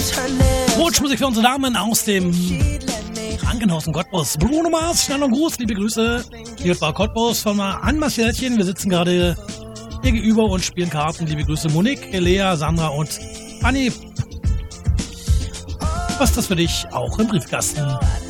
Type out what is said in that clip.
Wunschmusik für unsere Damen aus dem Krankenhaus in Cottbus. Bruno Mars, schnell und Gruß, liebe Grüße. Hier ist Cottbus von Ann Marcelchen. Wir sitzen gerade hier gegenüber und spielen Karten. Liebe Grüße Monique, Lea, Sandra und Anni. Was ist das für dich auch im Briefkasten?